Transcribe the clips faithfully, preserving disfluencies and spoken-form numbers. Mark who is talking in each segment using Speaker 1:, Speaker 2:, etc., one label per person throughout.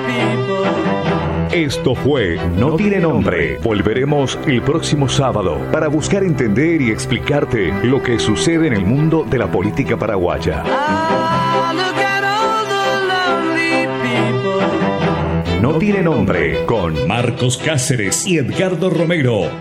Speaker 1: Esto fue No Tiene Nombre. Volveremos el próximo sábado para buscar entender y explicarte lo que sucede en el mundo de la política paraguaya. No Tiene Nombre con Marcos Cáceres y Edgardo Romero.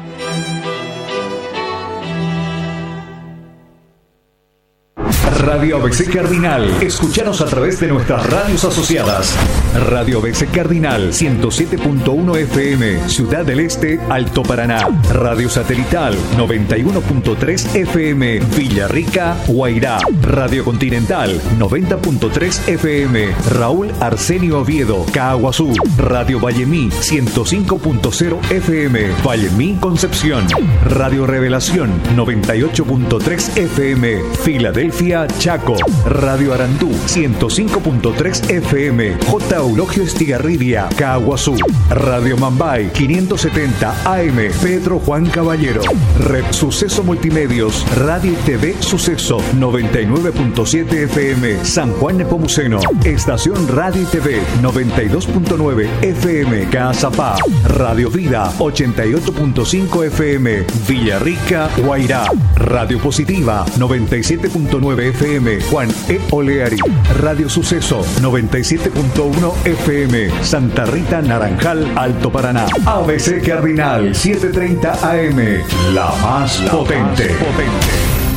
Speaker 1: Radio A B C Cardinal. Escúchanos a través de nuestras radios asociadas. Radio A B C Cardinal ciento siete punto uno F M, Ciudad del Este, Alto Paraná. Radio Satelital noventa y uno punto tres F M, Villarrica, Guairá. Radio Continental noventa punto tres F M, Raúl Arsenio Oviedo, Caaguazú. Radio Vallemí ciento cinco punto cero F M, Vallemí, Concepción. Radio Revelación noventa y ocho punto tres F M, Filadelfia, Chaco. Radio Arandú ciento cinco punto tres F M, J. Eulogio Estigarribia, Caaguazú. Radio Mambay quinientos setenta A M, Pedro Juan Caballero. Red Suceso Multimedios, Radio y T V Suceso noventa y nueve punto siete F M, San Juan Nepomuceno. Estación Radio y T V noventa y dos punto nueve F M, Caazapá. Radio Vida ochenta y ocho punto cinco F M, Villarrica, Guairá. Radio Positiva noventa y siete punto nueve F M, Juan E. Oleari. Radio Suceso noventa y siete punto uno F M, Santa Rita, Naranjal, Alto Paraná. A B C Cardinal setecientos treinta A M, la más la potente. Más potente.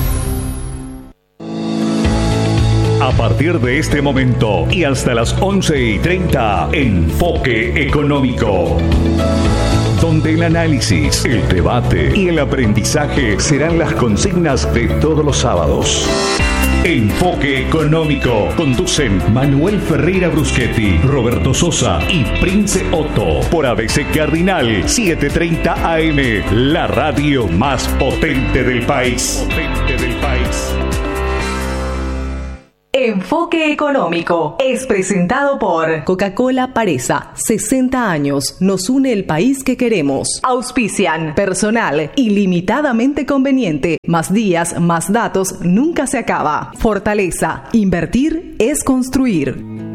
Speaker 1: A partir de este momento y hasta las once y treinta, Enfoque Económico, donde el análisis, el debate y el aprendizaje serán las consignas de todos los sábados. Enfoque Económico. Conducen Manuel Ferreira Bruschetti, Roberto Sosa y Prince Otto. Por A B C Cardinal setecientos treinta A M, la radio más potente del país. Potente del país.
Speaker 2: Enfoque Económico es presentado por Coca-Cola Paresa, sesenta años, nos une el país que queremos. Auspician personal ilimitadamente conveniente, más días, más datos, nunca se acaba. Fortaleza, invertir es construir.